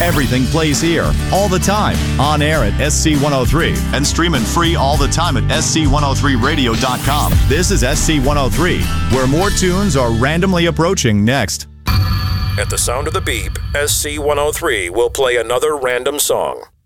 Everything plays here, all the time, on air at SC103, and streaming free all the time at SC103radio.com. This is SC103, where more tunes are randomly approaching next. At the sound of the beep, SC103 will play another random song.